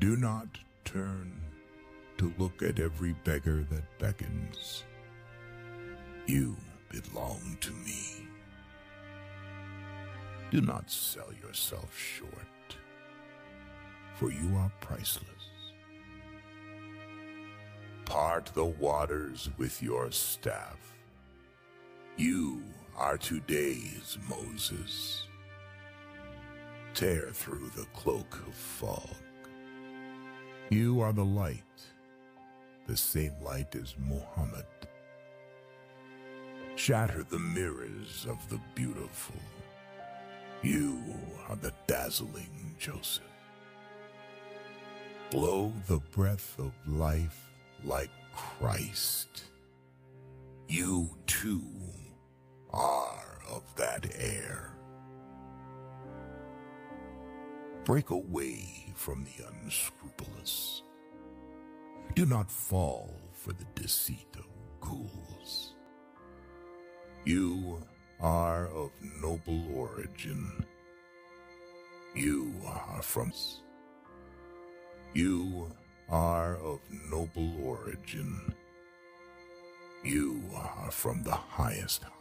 Do not turn to look at every beggar that beckons. You belong to me. Do not sell yourself short, for you are priceless. Part the waters with your staff. You are today's Moses. Tear through the cloak of fog. You are the light, the same light as Muhammad. Shatter the mirrors of the beautiful. You are the dazzling Joseph. Blow the breath of life like Christ. You too are of that air. Break away from the unscrupulous. Do not fall for the deceit of ghouls. You are of noble origin. You are from us. You are of noble origin. You are from the highest